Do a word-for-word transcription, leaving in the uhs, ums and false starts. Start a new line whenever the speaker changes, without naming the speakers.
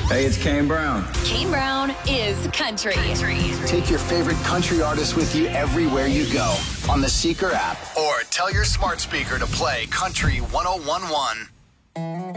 Hey, it's Kane Brown.
Kane Brown is country.
Take your favorite country artist with you everywhere you go on the Seeker app, or tell your smart speaker to play Country one oh one one.